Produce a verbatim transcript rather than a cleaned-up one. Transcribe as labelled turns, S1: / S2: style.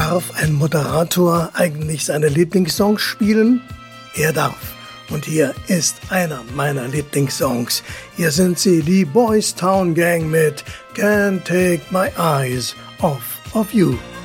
S1: Darf ein Moderator eigentlich seine Lieblingssongs spielen? Er darf. Und hier ist einer meiner Lieblingssongs. Hier sind sie, die Boys Town Gang mit Can't Take My Eyes Off of You.